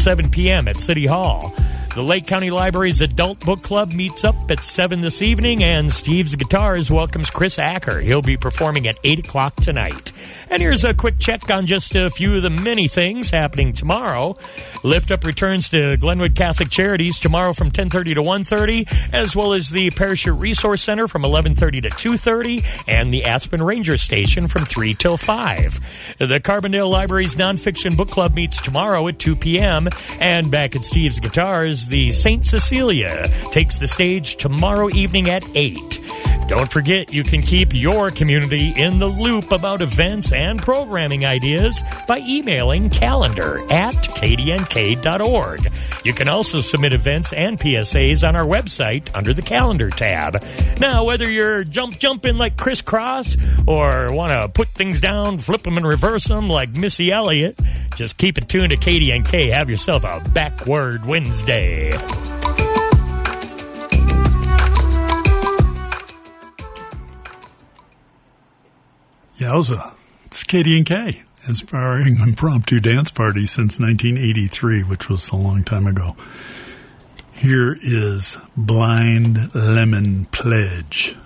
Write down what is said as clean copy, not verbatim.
7 p.m. at City Hall. The Lake County Library's Adult Book Club meets up at 7 this evening, and Steve's Guitars welcomes Chris Acker. He'll be performing at 8 o'clock tonight. And here's a quick check on just a few of the many things happening tomorrow. Lift Up returns to Glenwood Catholic Charities tomorrow from 10:30 to 1:30, as well as the Parachute Resource Center from 11:30 to 2:30, and the Aspen Ranger Station from 3 till 5. The Carbondale Library's Nonfiction Book Club meets tomorrow at 2 p.m., and back at Steve's Guitars, the St. Cecilia takes the stage tomorrow evening at 8. Don't forget, you can keep your community in the loop about events and programming ideas by emailing calendar@kdnk.org. You can also submit events and PSAs on our website under the Calendar tab. Now, whether you're jumping like Criss Cross or want to put things down, flip them and reverse them like Missy Elliott, just keep it tuned to KDNK. Have yourself a Backward Wednesday. Yowza. It's KDNK, inspiring impromptu dance party since 1983, which was a long time ago. Here is Blind Lemon Pledge.